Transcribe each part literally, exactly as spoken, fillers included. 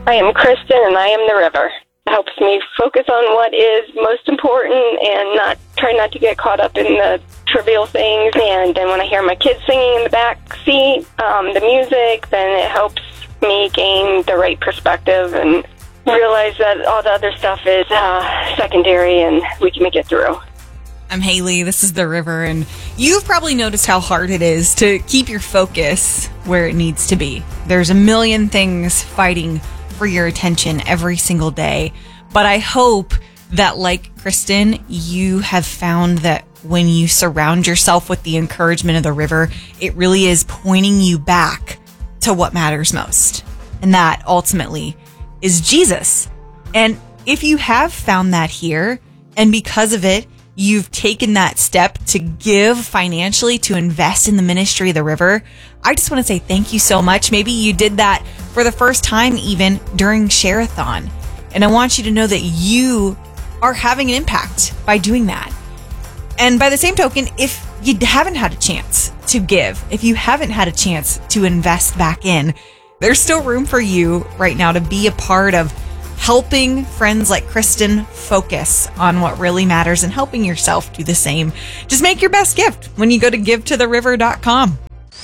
I am Kristen, and I am the river. It helps me focus on what is most important and not try not to get caught up in the trivial things. And then when I hear my kids singing in the back seat, um, the music, then it helps me gain the right perspective and realize that all the other stuff is uh, secondary and we can make it through. I'm Haley. This is The River, and you've probably noticed how hard it is to keep your focus where it needs to be. There's a million things fighting for your attention every single day, but I hope that, like Kristen, you have found that when you surround yourself with the encouragement of the river, it really is pointing you back to what matters most, and that ultimately is Jesus. And if you have found that here, and because of it, you've taken that step to give financially, to invest in the ministry of the river, I just want to say thank you so much. Maybe you did that for the first time even during Share-a-thon. And I want you to know that you are having an impact by doing that. And by the same token, if you haven't had a chance to give, if you haven't had a chance to invest back in, there's still room for you right now to be a part of helping friends like Kristen focus on what really matters and helping yourself do the same. Just make your best gift when you go to give to the river dot com.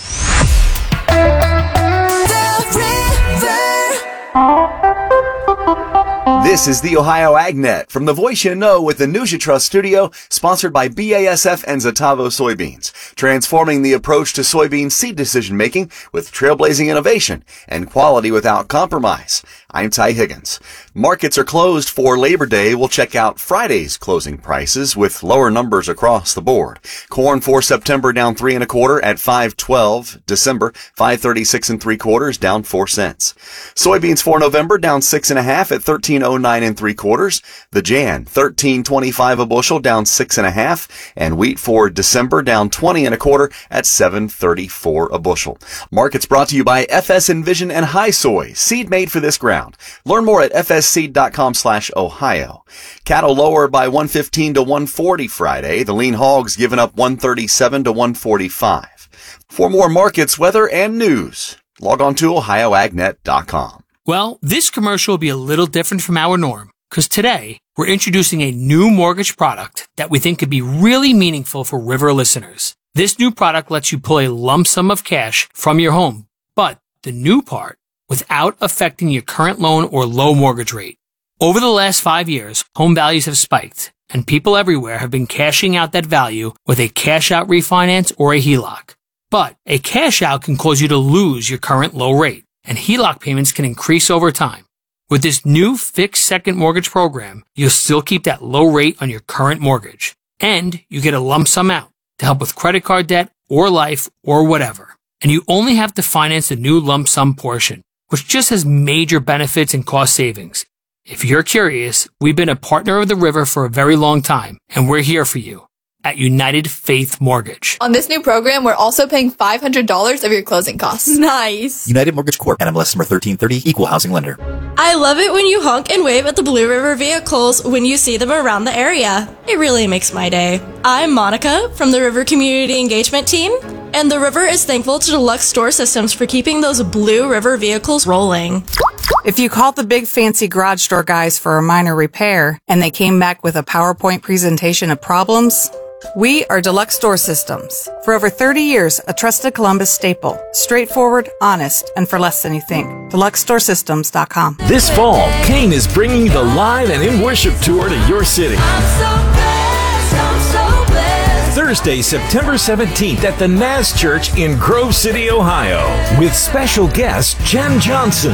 This is the Ohio AgNet from the Voice You Know with the NutriTrust Studio, sponsored by B A S F and Zetavo Soybeans, transforming the approach to soybean seed decision-making with trailblazing innovation and quality without compromise. I'm Ty Higgins. Markets are closed for Labor Day. We'll check out Friday's closing prices with lower numbers across the board. Corn for September down three and a quarter at five twelve. December five thirty-six and three quarters, down four cents. Soybeans for November down six and a half at thirteen oh nine and three quarters. The Jan thirteen twenty-five a bushel, down six and a half, and wheat for December down twenty and a quarter at seven thirty-four a bushel. Markets brought to you by F S Envision and High Soy, seed made for this ground. Learn more at f s seed dot com slash ohio. Cattle lower by one fifteen to one forty Friday. The lean hogs given up one thirty-seven to one forty-five. For more markets, weather, and news, log on to ohio ag net dot com. Well, this commercial will be a little different from our norm, because today we're introducing a new mortgage product that we think could be really meaningful for River listeners. This new product lets you pull a lump sum of cash from your home, but the new part, without affecting your current loan or low mortgage rate. Over the last five years, home values have spiked, and people everywhere have been cashing out that value with a cash-out refinance or a H E L O C. But a cash-out can cause you to lose your current low rate, and H E L O C payments can increase over time. With this new fixed second mortgage program, you'll still keep that low rate on your current mortgage, and you get a lump sum out to help with credit card debt or life or whatever. And you only have to finance the new lump sum portion, which just has major benefits and cost savings. If you're curious, we've been a partner of the River for a very long time, and we're here for you at United Faith Mortgage. On this new program, we're also paying five hundred dollars of your closing costs. Nice. United Mortgage Corp. N M L S number thirteen thirty, Equal Housing Lender. I love it when you honk and wave at the Blue River vehicles when you see them around the area. It really makes my day. I'm Monica from the River Community Engagement Team, and the River is thankful to Deluxe Store Systems for keeping those Blue River vehicles rolling. If you called the big fancy garage store guys for a minor repair and they came back with a PowerPoint presentation of problems, we are Deluxe Store Systems. For over thirty years, a trusted Columbus staple. Straightforward, honest, and for less than you think. deluxe store systems dot com. This fall, Kane is bringing the live and in-worship tour to your city. I'm so blessed, I'm so blessed. Thursday, September seventeenth at the Naz Church in Grove City, Ohio, with special guest Jen Johnson.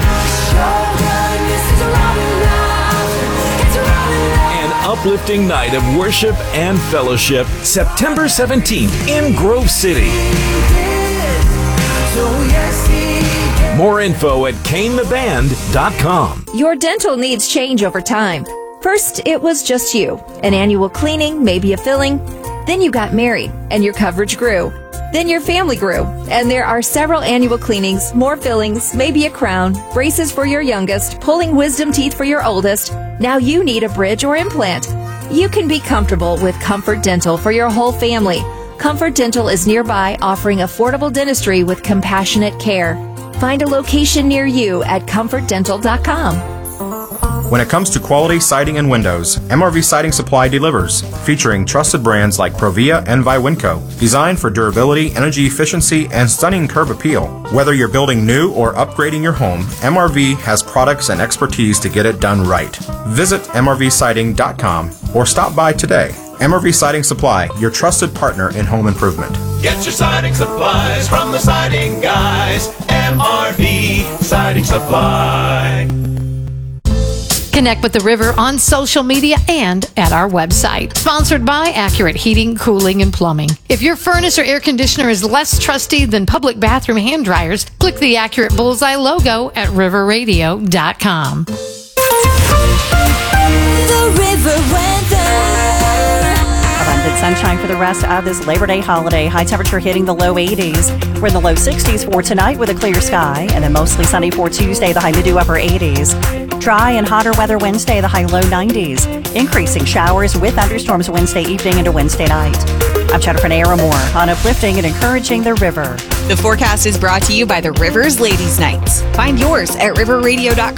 Uplifting night of worship and fellowship, September seventeenth in Grove City. More info at kane the band dot com. Your dental needs change over time. First, it was just you. An annual cleaning, maybe a filling. Then you got married, and your coverage grew. Then your family grew, and there are several annual cleanings, more fillings, maybe a crown, braces for your youngest, pulling wisdom teeth for your oldest. Now you need a bridge or implant. You can be comfortable with Comfort Dental for your whole family. Comfort Dental is nearby, offering affordable dentistry with compassionate care. Find a location near you at comfort dental dot com. When it comes to quality siding and windows, M R V Siding Supply delivers, featuring trusted brands like Provia and Viwinco, designed for durability, energy efficiency, and stunning curb appeal. Whether you're building new or upgrading your home, M R V has products and expertise to get it done right. Visit M R V siding dot com or stop by today. M R V Siding Supply, your trusted partner in home improvement. Get your siding supplies from the siding guys. M R V Siding Supply. Connect with the River on social media and at our website. Sponsored by Accurate Heating, Cooling, and Plumbing. If your furnace or air conditioner is less trusty than public bathroom hand dryers, click the Accurate Bullseye logo at river radio dot com. The River weather. Abundant sunshine for the rest of this Labor Day holiday. High temperature hitting the low eighties. We're in the low sixties for tonight with a clear sky, and then mostly sunny for Tuesday, the high mid to upper eighties. Dry and hotter weather Wednesday, the high low nineties. Increasing showers with thunderstorms Wednesday evening into Wednesday night. I'm Jennifer Naramore on uplifting and encouraging the river. The forecast is brought to you by the Rivers Ladies Nights. Find yours at river radio dot com.